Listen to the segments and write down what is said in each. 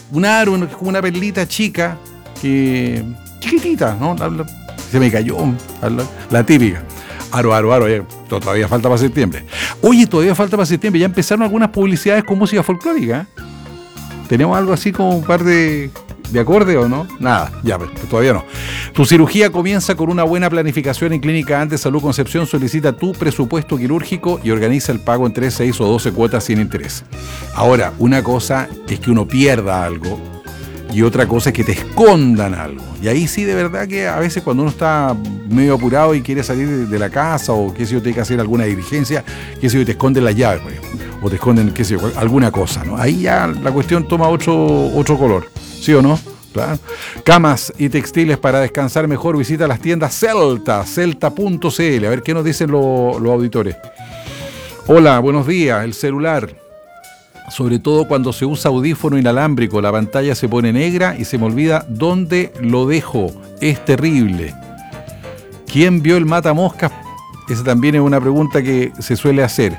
un aro, es como una perlita chica, chiquitita, ¿no? Se me cayó, la típica. Aro, todavía falta para septiembre. Oye, todavía falta para septiembre, ya empezaron algunas publicidades con música folclórica. ¿Tenemos algo así como un par de acordes o no? Nada, ya, pues, todavía no. Tu cirugía comienza con una buena planificación en Clínica Andes Salud Concepción. Solicita tu presupuesto quirúrgico y organiza el pago en 3, 6 o 12 cuotas sin interés. Ahora, una cosa es que uno pierda algo y otra cosa es que te escondan algo. Y ahí sí, de verdad que a veces cuando uno está medio apurado y quiere salir de la casa o qué sé yo, tiene que hacer alguna diligencia, qué sé yo, te esconden las llaves, por ejemplo, o te esconden, qué sé yo, alguna cosa, ¿no? Ahí ya la cuestión toma otro color, ¿sí o no? Claro. Camas y textiles para descansar mejor, visita las tiendas celta.cl. A ver qué nos dicen los auditores. Hola, buenos días. El celular, sobre todo cuando se usa audífono inalámbrico, la pantalla se pone negra y se me olvida dónde lo dejo. Es terrible. ¿Quién vio el matamoscas? Esa también es una pregunta que se suele hacer.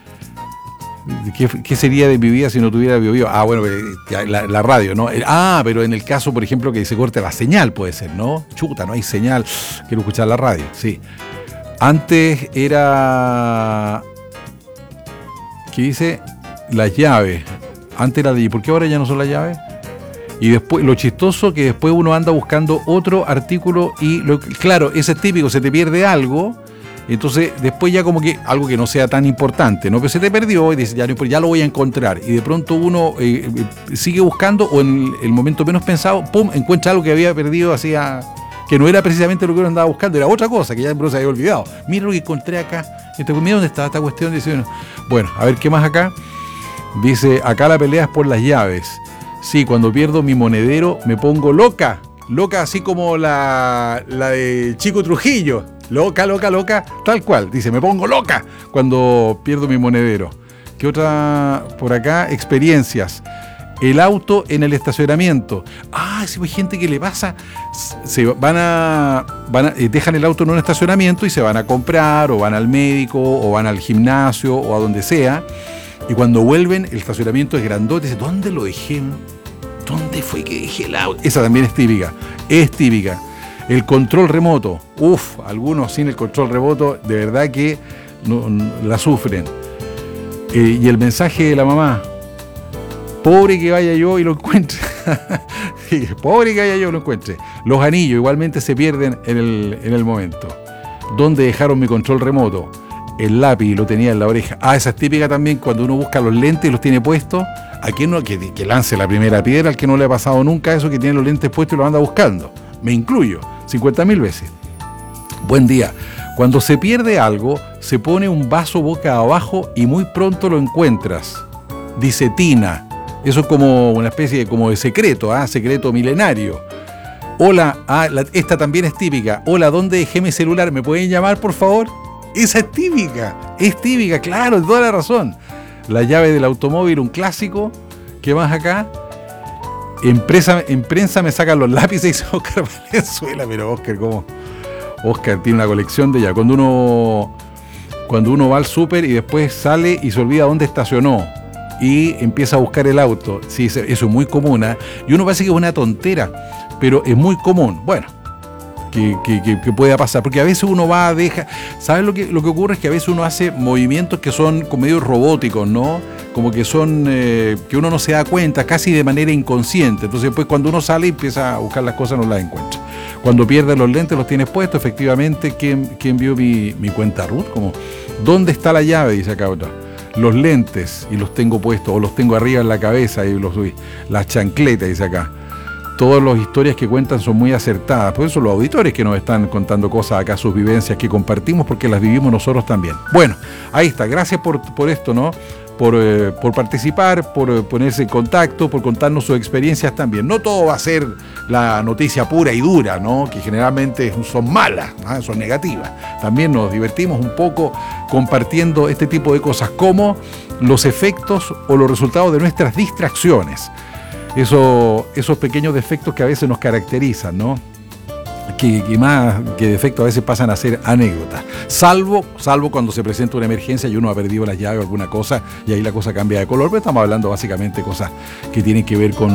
¿Qué sería de mi vida si no tuviera BioBio? Ah, bueno, la radio, ¿no? Pero en el caso, por ejemplo, que se corte la señal, puede ser, ¿no? Chuta, no hay señal, quiero escuchar la radio, sí. Antes era... ¿Qué dice? Las llaves. Antes era de... ¿Por qué ahora ya no son las llaves? Y después, lo chistoso que después uno anda buscando otro artículo y... claro, ese es típico, se te pierde algo... Entonces, después ya como que algo que no sea tan importante, ¿no? Pero se te perdió y dices, ya lo voy a encontrar. Y de pronto uno sigue buscando o en el momento menos pensado, ¡pum!, encuentra algo que había perdido, que no era precisamente lo que uno andaba buscando, era otra cosa que ya se había olvidado. Mira lo que encontré acá. Mira dónde estaba esta cuestión. Dice, bueno, a ver qué más acá. Dice, acá la pelea es por las llaves. Sí, cuando pierdo mi monedero me pongo loca. Loca así como la de Chico Trujillo. Loca, tal cual. Dice, me pongo loca cuando pierdo mi monedero. ¿Qué otra por acá? Experiencias. El auto en el estacionamiento. Sí, hay gente que le pasa. Se dejan el auto en un estacionamiento y se van a comprar, o van al médico, o van al gimnasio, o a donde sea. Y cuando vuelven, el estacionamiento es grandote. Dice, ¿dónde lo dejé? ¿Dónde fue que dejé el auto? Esa también es típica. El control remoto. Algunos sin el control remoto, de verdad que la sufren. Y el mensaje de la mamá. Pobre que vaya yo y lo encuentre. Sí, pobre que vaya yo y lo encuentre. Los anillos igualmente se pierden en el momento. ¿Dónde dejaron mi control remoto? El lápiz lo tenía en la oreja. Esa es típica también cuando uno busca los lentes y los tiene puestos. ¿A quién no? Que lance la primera piedra, al que no le ha pasado nunca eso, que tiene los lentes puestos y lo anda buscando. Me incluyo, 50.000 veces. Buen día. Cuando se pierde algo, se pone un vaso boca abajo y muy pronto lo encuentras. Dice Tina. Eso es como una especie de secreto, secreto milenario. Hola, esta también es típica. Hola, ¿dónde dejé mi celular? ¿Me pueden llamar, por favor? Esa es típica, claro, toda la razón. La llave del automóvil, un clásico. ¿Qué más acá? En prensa me sacan los lápices, dice Oscar Valenzuela, pero Oscar, ¿cómo? Oscar tiene una colección de ella. Cuando uno va al súper y después sale y se olvida dónde estacionó y empieza a buscar el auto. Sí, eso es muy común, y uno parece que es una tontera, pero es muy común. Bueno, que pueda pasar, porque a veces uno ¿sabes lo que ocurre? Es que a veces uno hace movimientos que son como medio robóticos, ¿no? Como que son, que uno no se da cuenta, casi de manera inconsciente. Entonces después cuando uno sale y empieza a buscar las cosas, no las encuentra. Cuando pierdes los lentes, los tienes puestos, efectivamente. ¿Quién vio mi cuenta Ruth? Como, ¿dónde está la llave? Dice acá otra. Los lentes, y los tengo puestos, o los tengo arriba en la cabeza, y las chancletas, dice acá. Todas las historias que cuentan son muy acertadas. Por eso los auditores que nos están contando cosas acá, sus vivencias que compartimos, porque las vivimos nosotros también. Bueno, ahí está. Gracias por esto, ¿no? Por participar, por ponerse en contacto, por contarnos sus experiencias también. No todo va a ser la noticia pura y dura, ¿no? Que generalmente son malas, ¿no? Son negativas. También nos divertimos un poco compartiendo este tipo de cosas, como los efectos o los resultados de nuestras distracciones. Esos pequeños defectos que a veces nos caracterizan, ¿no? Que más que defectos a veces pasan a ser anécdotas. Salvo cuando se presenta una emergencia y uno ha perdido las llaves o alguna cosa, y ahí la cosa cambia de color, pero estamos hablando básicamente de cosas que tienen que ver con